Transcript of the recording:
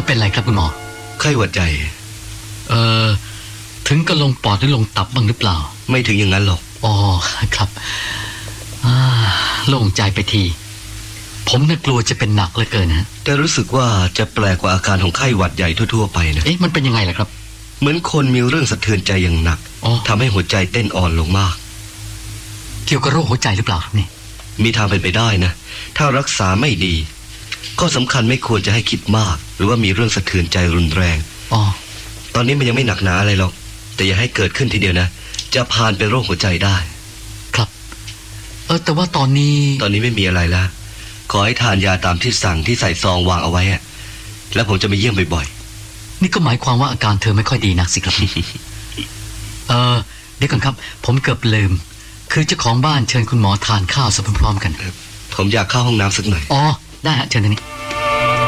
เป็นไรครับคุณหมอไข้หวัดใหญ่ถึงกระลงปอดหรือลงตับบ้างหรือเปล่าไม่ถึงอย่างนั้นหรอกอ๋อครับโล่งใจไปทีผมน่ากลัวจะเป็นหนักเหลือเกินนะแต่รู้สึกว่าจะแปลกกว่าอาการของไข้หวัดใหญ่ทั่วๆไปนะมันเป็นยังไงล่ะครับเหมือนคนมีเรื่องสะเทือนใจอย่างหนักทำให้หัวใจเต้นอ่อนลงมากเกี่ยวกับโรคหัวใจหรือเปล่าครับนี่มีทางเป็นไปได้นะถ้ารักษาไม่ดีก็สำคัญไม่ควรจะให้คิดมากหรือว่ามีเรื่องสะเทือนใจรุนแรงตอนนี้มันยังไม่หนักหนาอะไรหรอกแต่อย่าให้เกิดขึ้นทีเดียวนะจะผ่านเป็นโรคหัวใจได้ครับแต่ว่าตอนนี้ไม่มีอะไรแล้วขอให้ทานยาตามที่สั่งที่ใส่ซองวางเอาไว้แล้วผมจะมาเยี่ยมบ่อยๆนี่ก็หมายความว่าอาการเธอไม่ค่อยดีนักสิครับ เดี๋ยวก่อนครับผมเกือบลืมคือเจ้าของบ้านเชิญคุณหมอทานข้าวสักพร้อมๆกันผมอยากเข้าห้องน้ำสักหน่อยได้ฮะเชิญทางนี้